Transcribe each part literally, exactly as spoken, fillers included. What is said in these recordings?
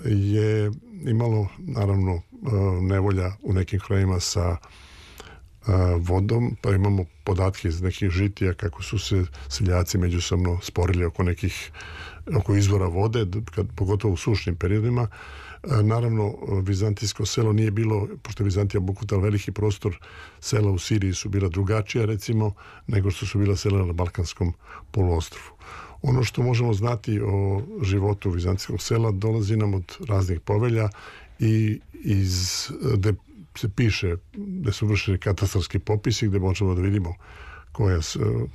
je imalo naravno nevolja u nekim krajima sa vodom, pa imamo podatke iz nekih žitija kako su se seljaci međusobno sporili oko nekih oko izvora vode, kad, pogotovo u sušnim periodima. Naravno, vizantijsko selo nije bilo, pošto je Vizantija obuhvatala veliki prostor, sela u Siriji su bila drugačija, recimo, nego što su bila sela na Balkanskom poluostrvu. Ono što možemo znati o životu vizantijskog sela dolazi nam od raznih povelja i iz gde se piše, gde su vršeni katastarski popisi, gde možemo da vidimo ko je,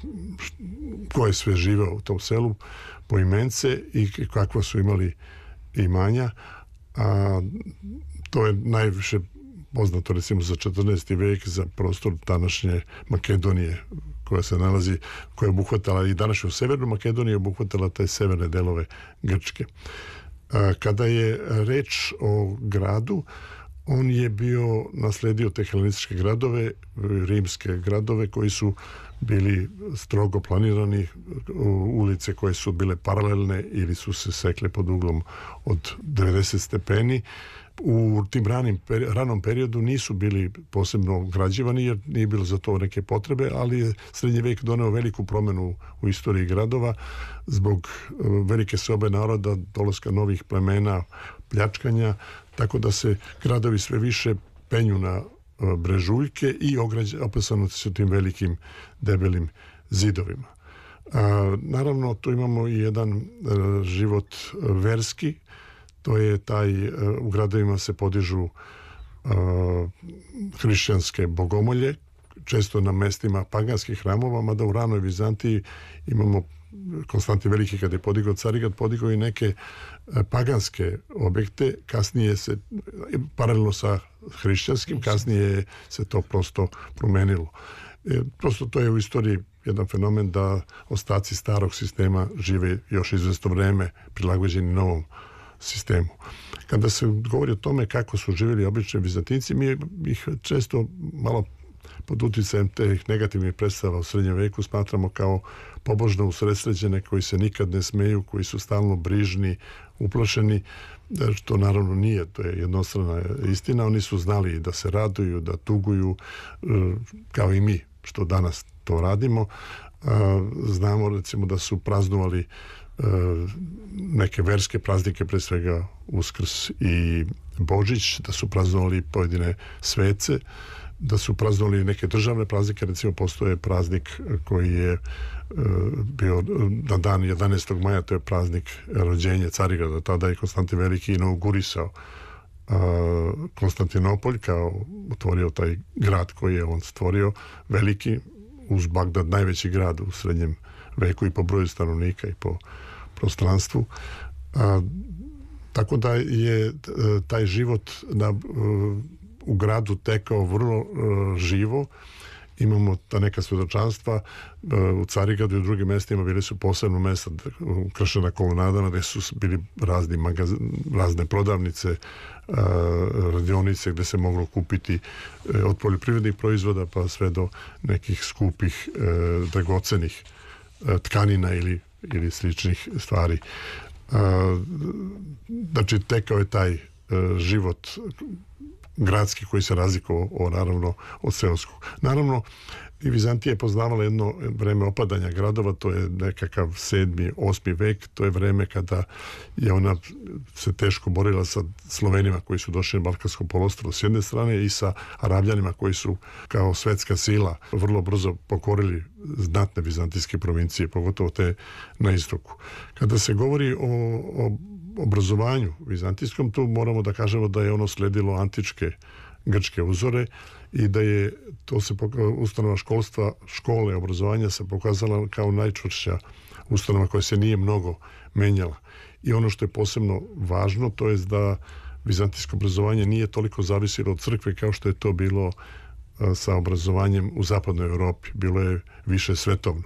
ko je sve živeo u tom selu po imence i kakva su imali imanja. A to je najviše poznato recimo za četrnaesti vek, za prostor današnje Makedonije, koja se nalazi, koja je obuhvatala i današnju severnu Makedoniju, obuhvatala te severne delove Grčke. A, kada je reč o gradu, on je bio nasledio te helenističke gradove, rimske gradove koji su bili strogo planirani, ulice koje su bile paralelne ili su se sekle pod uglom od devedeset stepeni. U tim ranim, ranom periodu nisu bili posebno građivani jer nije bilo za to neke potrebe, ali je srednji vek doneo veliku promenu u istoriji gradova zbog velike seobe naroda, dolaska novih plemena, pljačkanja, tako da se gradovi sve više penju na brežuljke i opasano su tim velikim debelim zidovima. A, naravno, tu imamo i jedan a, život verski, to je taj, a, u gradovima se podižu a, hrišćanske bogomolje, često na mestima paganskih hramova, mada u ranoj Vizantiji imamo Konstantin Veliki kada je podigao Carigrad, podigao i neke paganske objekte, kasnije se, paralelno sa hrišćanskim, kasnije se to prosto promenilo. E, prosto to je u istoriji jedan fenomen da ostaci starog sistema žive još izvesno vreme prilagođeni novom sistemu. Kada se govori o tome kako su živjeli obični Vizantinci, mi ih često malo pod uticajem teh negativnih predstava u srednjem veku smatramo kao pobožno usredsređene, koji se nikad ne smeju, koji su stalno brižni, uplašeni, što naravno nije, to je jednostrana istina. Oni su znali da se raduju, da tuguju, kao i mi, što danas to radimo. Znamo recimo da su praznovali neke verske praznike, pre svega Uskrs i Božić, da su praznovali pojedine svece, da su praznovali neke državne praznike, recimo postoje praznik koji je e, bio na dan jedanaestog maja, to je praznik rođenja Carigrada, tada je Konstantin Veliki inaugurisao e, Konstantinopolj, kao otvorio taj grad koji je on stvorio, veliki, uz Bagdad najveći grad u srednjem veku i po broju stanovnika i po prostranstvu. A, tako da je taj život na u gradu tekao vrlo uh, živo. Imamo ta neka svedočanstva uh, u Carigradu i u drugim mestima bili su posebno mesta ukrašena kolonadama gde su bili razni magaz... razne prodavnice, uh, radionice gde se moglo kupiti uh, od poljoprivrednih proizvoda pa sve do nekih skupih uh, dragocenih uh, tkanina ili, ili sličnih stvari. Uh, znači tekao je taj uh, život gradski koji se razlikovao o, naravno od seoskog. Naravno, i Vizantija je poznavala jedno vreme opadanja gradova, to je nekakav sedmi, osmi vek, to je vreme kada je ona se teško borila sa Slovenima koji su došli na Balkansko poluostrvo s jedne strane i sa Arabljanima koji su kao svetska sila vrlo brzo pokorili znatne vizantijske provincije, pogotovo te na istoku. Kada se govori o, o obrazovanju vizantijskom, tu moramo da kažemo da je ono sledilo antičke grčke uzore i da je to se ustanova školstva, škole obrazovanja se pokazala kao najčvršća ustanova koja se nije mnogo menjala. I ono što je posebno važno, to je da vizantijsko obrazovanje nije toliko zavisilo od crkve kao što je to bilo sa obrazovanjem u zapadnoj Evropi. Bilo je više svetovno.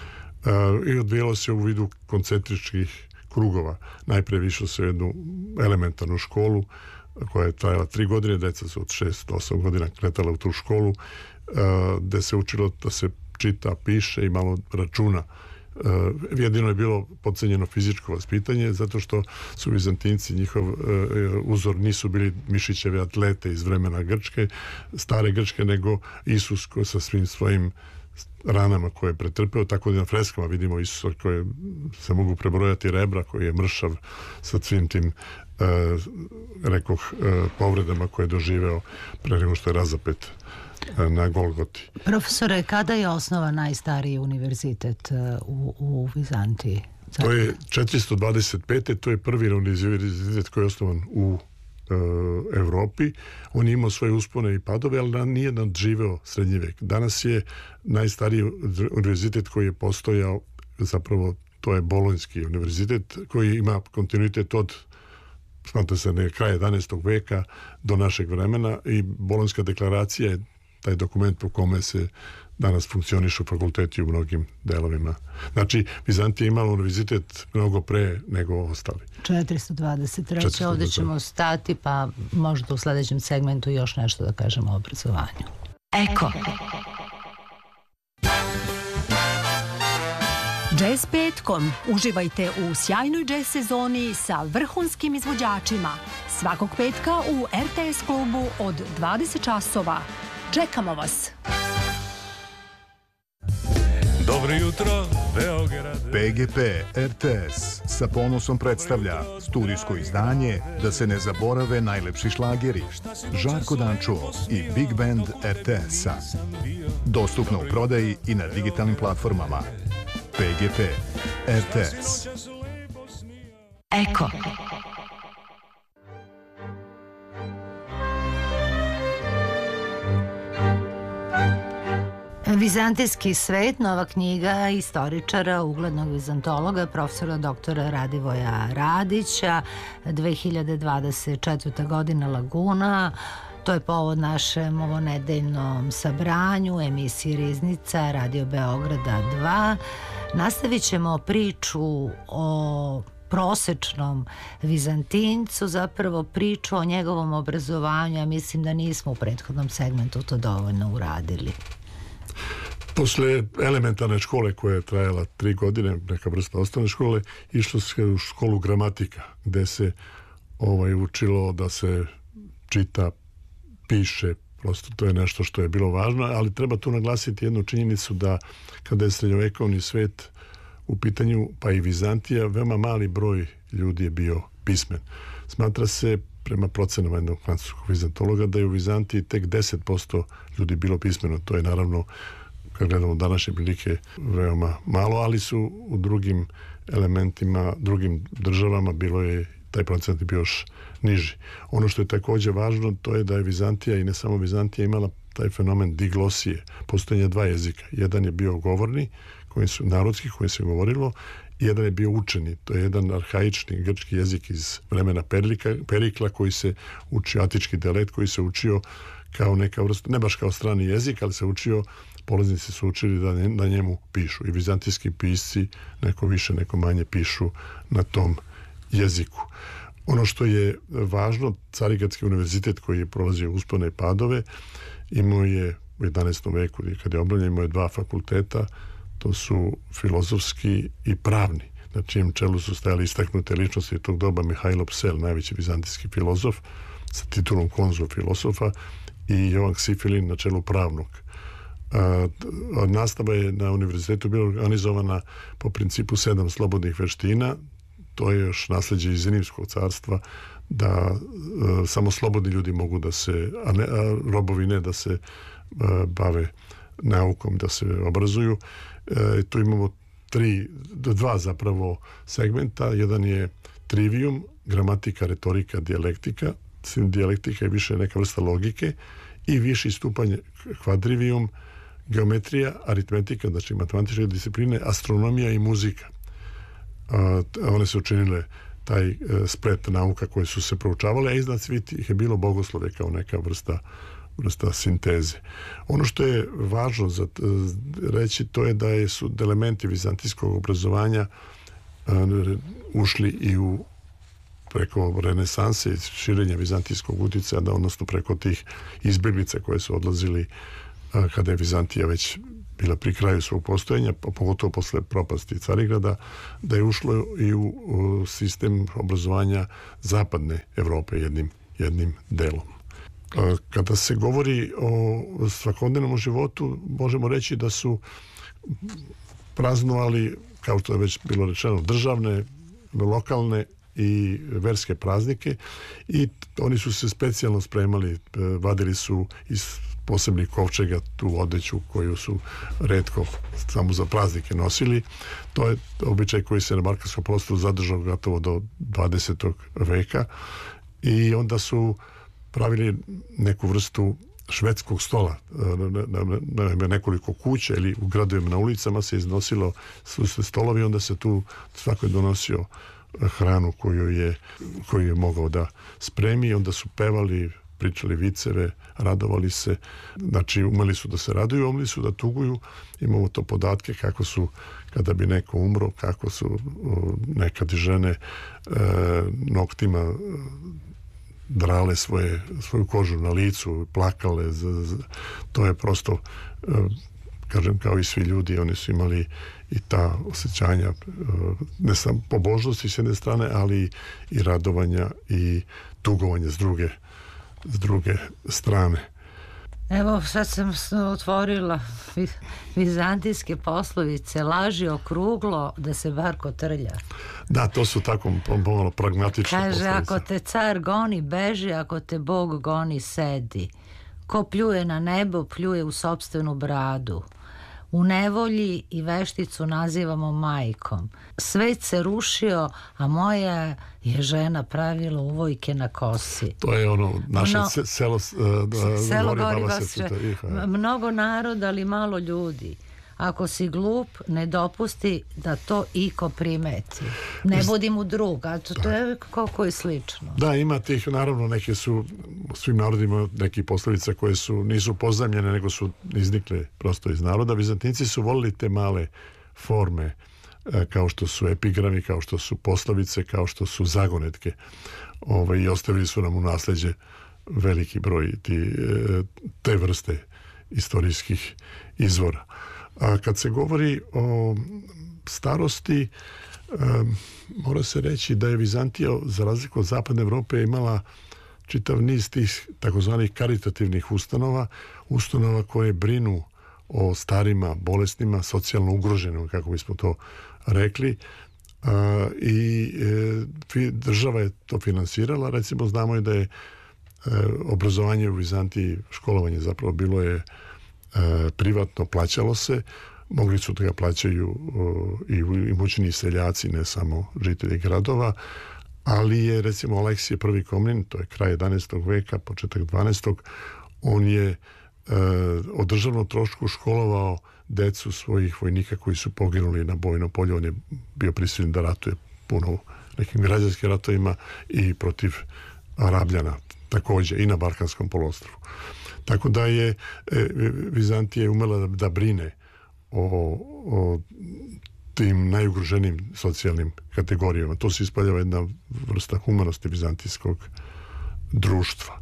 I odvijalo se u vidu koncentričkih krugova. Najpre više se u jednu elementarnu školu koja je trajala tri godine, deca su od šest do osam godina kretala u tu školu, gde se učilo da se čita, piše i malo računa jedino je bilo podcenjeno fizičko vaspitanje, zato što su Vizantinci, njihov uzor nisu bili mišićevi atlete iz vremena Grčke, stare Grčke, nego Isus sa svim svojim ranama koje je pretrpeo, tako da na freskama vidimo Isusa koje se mogu prebrojati rebra, koji je mršav sa svim tim Uh, rekoh uh, povredama koje je doživeo pre nego što je razapet uh, na Golgoti. Profesore, kada je osnovan najstariji univerzitet uh, u, u Vizantiji? Zato... To je četiristo dvadeset pete. To je prvi univerzitet koji je osnovan u uh, Evropi. On je imao svoje uspone i padove, ali nije nadživeo srednji vek. Danas je najstariji univerzitet koji je postojao, zapravo to je Bolonjski univerzitet, koji ima kontinuitet od smatra se ne kraj jedanaestog veka do našeg vremena, i Bolonjska deklaracija je taj dokument po kome se danas funkcionišu fakulteti u mnogim delovima. Znači, Vizantija je imala univerzitet mnogo pre nego ostali. četiristo dvadeset treće. Ovdje ćemo stati, pa možda u sljedećem segmentu još nešto da kažemo o obrazovanju. Eko. Jazz petkom. Uživajte u sjajnoj jazz sezoni sa vrhunskim izvođačima. Svakog petka u R T S klubu od dvadeset časova. Čekamo vas! Dobro jutro, Beograd. P G P R T S sa ponosom predstavlja studijsko izdanje Da se ne zaborave najlepši šlageri, Žarko Dančuo i Big Band R T S-a. Dostupno u prodaji i na digitalnim platformama. P G P R T S. Eko. Vizantijski svet, nova knjiga istoričara, uglednog vizantologa, profesora doktora Radivoja Radića, dve hiljade dvadeset četvrta. godina, Laguna. To je povod našem ovonedeljnom sabranju, emisiji Riznica, Radio Beograda dva. Nastavit ćemo priču o prosečnom Vizantincu, zapravo priču o njegovom obrazovanju. Ja mislim da nismo u prethodnom segmentu to dovoljno uradili. Posle elementarne škole koja je trajala tri godine, neka vrsta osnovne škole, išlo se u školu gramatika, gde se ovaj, učilo da se čita, piše, prosto to je nešto što je bilo važno, ali treba tu naglasiti jednu činjenicu da kada je srednjovekovni svet u pitanju, pa i Vizantija, veoma mali broj ljudi je bio pismen. Smatra se, prema procenama jednog francuskog vizantologa, da je u Vizantiji tek deset posto ljudi bilo pismeno. To je naravno, kad gledamo današnje prilike, veoma malo, ali su u drugim elementima, drugim državama bilo je, taj procent je bio još niži. Ono što je također važno, to je da je Vizantija, i ne samo Vizantija, imala taj fenomen diglosije, postojanja dva jezika. Jedan je bio govorni, koji su narodski, koji se govorilo, i jedan je bio učeni. To je jedan arhaični grčki jezik iz vremena Perika, Perikla, koji se učio, atički dijalekt, koji se učio kao neka vrsta, ne baš kao strani jezik, ali se učio, polaznici su učili da, ne, da njemu pišu. I vizantijski pisci, neko više, neko manje, pišu na tom jeziku. Ono što je važno, Carigradski univerzitet, koji je prolazio uspone i padove, imao je u jedanaestom veku, kad je obnovljen, imao je dva fakulteta, to su filozofski i pravni, na čijem čelu su stajali istaknute ličnosti tog doba, Mihajlo Psel, najveći vizantijski filozof, sa titulom konzul filozofa, i Jovan Ksifilin na čelu pravnog. A, a nastava je na univerzitetu bila organizovana po principu sedam slobodnih veština. To je još nasljeđe iz Rimskog carstva, da a, samo slobodni ljudi mogu da se, a, ne, a robovi ne, da se a, bave naukom, da se obrazuju. E, tu imamo tri, dva zapravo segmenta. Jedan je trivium, gramatika, retorika, dijalektika. Dijalektika je više neka vrsta logike, i viši stupanj kvadrivium, geometrija, aritmetika, znači matematičke discipline, astronomija i muzika. A, one su učinile taj e, splet nauka koje su se proučavale, a iznad svih ih je bilo bogoslove kao neka vrsta vrsta sinteze. Ono što je važno za reći, to je da je, su elementi vizantijskog obrazovanja a, ušli i u preko renesanse i širenja vizantijskog utjecaja, da odnosno preko tih izbjeglica koje su odlazili a, kada je Vizantija već bila pri kraju svog postojanja, pogotovo posle propasti Carigrada, da je ušlo i u, u sistem obrazovanja zapadne Evrope jednim, jednim delom. Kada se govori o svakodnevnom životu, možemo reći da su praznovali, kao što je već bilo rečeno, državne, lokalne i verske praznike i oni su se specijalno spremali, vadili su iz posebnih kovčega tu odeću koju su retko samo za praznike nosili. To je običaj koji se na Balkanskom poluostrvu zadržao gotovo do dvadesetog veka i onda su pravili neku vrstu švedskog stola. Na, na, na, na nekoliko kuća ili u gradovima na ulicama se iznosilo, su se stolovi, onda se tu svako je donosio hranu koju je, koju je mogao da spremi, onda su pevali, pričali viceve, radovali se, znači umeli su da se raduju, umeli su da tuguju. Imamo to podatke kako su, kada bi neko umro, kako su nekad žene e, noktima drale svoje, svoju kožu na licu, plakale. Z, z, to je prosto, e, kažem, kao i svi ljudi, oni su imali i ta osjećanja, e, ne samo pobožnosti s jedne strane, ali i radovanja i tugovanja s druge s druge strane. Evo, sad sam otvorila vizantijske poslovice, laži okruglo da se bar kotrlja. Da, to su tako pomalo pragmatične Kaže, poslovice. ako te car goni, beži, ako te Bog goni, sedi. Ko pljuje na nebo, pljuje u sopstvenu bradu. U nevolji i vešticu nazivamo majkom. Svet se rušio, a moja je žena pravila uvojke na kosi. To je ono, naše no, se, selo, uh, selo gori Basče. Mnogo naroda, ali malo ljudi. Ako si glup, ne dopusti da to iko primeti. Ne budi mu drug, a to, to je koliko je slično. Da, ima tih, naravno, neke su, svim narodima neki poslovice koje su, nisu pozajmljene, nego su iznikle prosto iz naroda. Vizantinci su volili te male forme, kao što su epigrami, kao što su poslovice, kao što su zagonetke. Ove, i ostavili su nam u nasleđe veliki broj ti, te vrste istorijskih izvora. A kad se govori o starosti, um, mora se reći da je Vizantija, za razliku od zapadne Evrope, imala čitav niz tih takozvanih karitativnih ustanova, ustanova koje brinu o starima, bolesnima, socijalno ugroženima, kako bismo to rekli. Uh, i e, država je to finansirala. Recimo, znamo je da je e, obrazovanje u Vizantiji, školovanje zapravo bilo je E, privatno, plaćalo se, mogli su da ga plaćaju o, i imućni seljaci, ne samo žitelji gradova, ali je recimo Aleksije prvi Komnin, to je kraj jedanaestog veka, početak dvanaestog, on je e, o državnom trošku školovao decu svojih vojnika koji su poginuli na bojnom polju. On je bio prisiljen da ratuje puno u nekim građanskim ratovima i protiv Arabljana, također i na Balkanskom poluostrvu. Tako da je e, Vizantija umela da, da brine o, o tim najugroženijim socijalnim kategorijama. To se ispaljava jedna vrsta humanosti vizantijskog društva.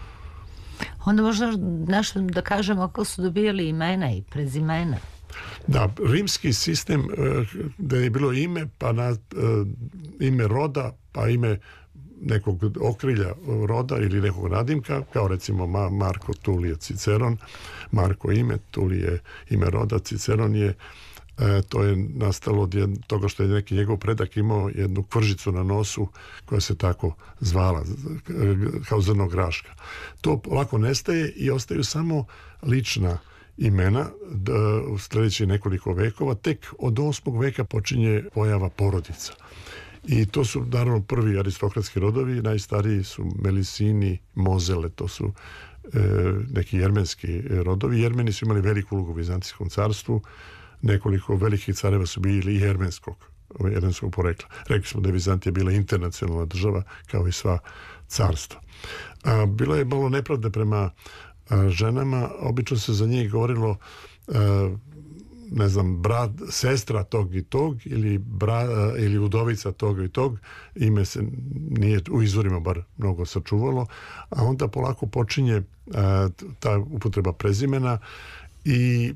Onda možda nešto da kažemo kako su dobijali imena i prezimena. Da, rimski sistem da je bilo ime, pa na, ime roda, pa ime nekog okrilja roda ili nekog nadimka, kao recimo Marko Tulije Ciceron. Marko ime, Tulije ime roda, Ciceron je, e, to je nastalo od jedno, toga što je neki njegov predak imao jednu kvržicu na nosu koja se tako zvala, kao zrno graška. To lako nestaje i ostaju samo lična imena da, u sljedećih nekoliko vekova. Tek od osmog veka počinje pojava porodica. I to su naravno prvi aristokratski rodovi, najstariji su Melisini, Mozele, to su e, neki jermenski rodovi. Jermeni su imali veliku ulogu u Vizantijskom carstvu, nekoliko velikih careva su bili i jermenskog, jermenskog porekla. Rekli smo da je Vizantija bila internacionalna država, kao i sva carstva. A, bilo je malo nepravde prema a, ženama, obično se za njih govorilo a, ne znam, brat, sestra tog i tog ili, bra, ili udovica tog i tog, ime se nije u izvorima bar mnogo sačuvalo, a onda polako počinje a, ta upotreba prezimena i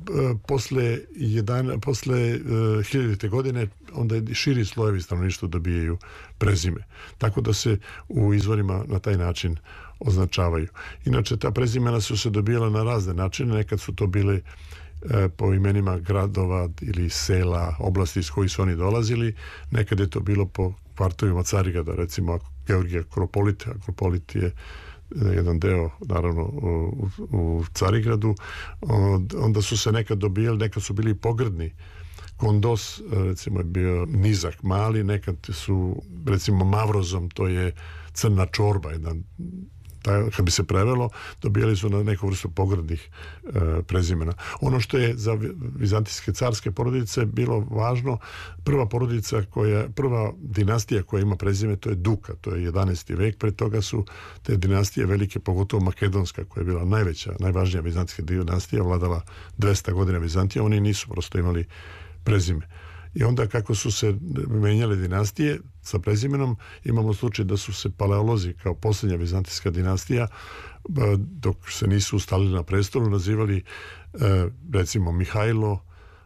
posle, jedan, posle uh, hiljadite godine onda širi slojevi stanovništva dobijaju prezime. Tako da se u izvorima na taj način označavaju. Inače, ta prezimena su se dobijala na razne načine. Nekad su to bile e, po imenima gradova ili sela, oblasti iz kojih su oni dolazili. Nekad je to bilo po kvartovima Carigrada, recimo Georgije Akropolit. Akropolit je jedan deo, naravno, u, u Carigradu. Onda su se nekad dobijali, nekad su bili pogrdni. Kondos, recimo, je bio nizak, mali. Nekad su, recimo, Mavrozom, to je crna čorba, jedan, taj, kad bi se prevelo, dobijali su na neku vrstu pogrdnih e, prezimena. Ono što je za vizantijske carske porodice bilo važno, prva porodica koja, prva dinastija koja ima prezime, to je Duka, to je jedanaesti vek. Pre toga su te dinastije velike, pogotovo Makedonska, koja je bila najveća, najvažnija vizantijska dinastija, vladala dvesta godina Vizantija, oni nisu prosto imali prezime. I onda kako su se menjale dinastije sa prezimenom, imamo slučaj da su se paleolozi kao posljednja vizantijska dinastija, dok se nisu ustalili na prestolu, nazivali recimo Mihajlo,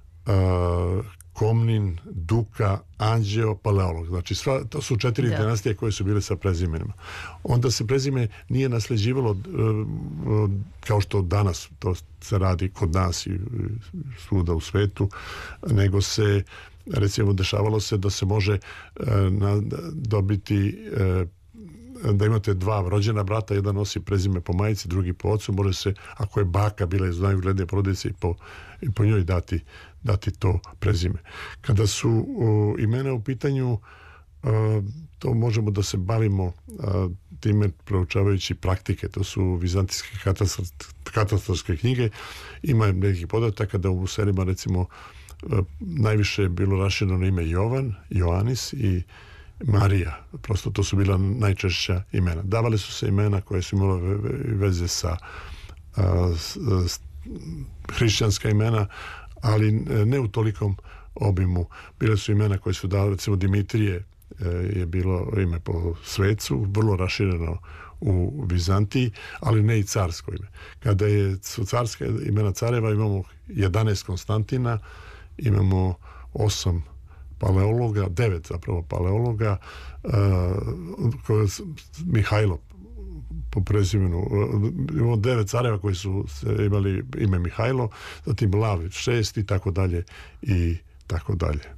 Komnin, Duka, Anđeo, Paleolog. Znači, sva, to su četiri da. dinastije koje su bile sa prezimenima. Onda se prezime nije nasleđivalo kao što danas to se radi kod nas i svuda u svetu, nego se, recimo, dešavalo se da se može na, dobiti da imate dva rođena brata, jedan nosi prezime po majici, drugi po ocu, može se, ako je baka bila iz najuglednije porodice, i po, i po njoj dati, dati to prezime. Kada su uh, imena u pitanju, uh, to možemo da se bavimo uh, time proučavajući praktike, to su vizantijske katastarske knjige. Ima nekih podataka da u selima, recimo, uh, najviše je bilo rašireno ime Jovan, Joanis i Marija. Prosto to su bila najčešća imena. Davale su se imena koje su imale veze sa a, s, s, hrišćanska imena, ali ne u tolikom obimu. Bile su imena koje su dali, recimo Dimitrije e, je bilo ime po svecu, vrlo rašireno u Vizantiji, ali ne i carsko ime. Kada je, su carska imena careva, imamo jedanaest Konstantina, imamo osam paleologa, devet zapravo paleologa, uh, koje Mihajlo po prezimenu, imamo devet careva koji su imali ime Mihajlo, zatim Lav šest i tako dalje i tako dalje.